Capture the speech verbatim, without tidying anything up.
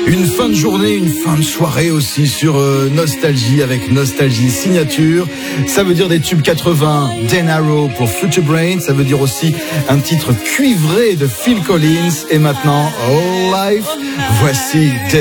Une fin de journée, une fin de soirée aussi sur euh, Nostalgie avec Nostalgie Signature. Ça veut dire des tubes quatre-vingts, Dan Arrow pour Future Brain. Ça veut dire aussi un titre cuivré de Phil Collins. Et maintenant, All Life, voici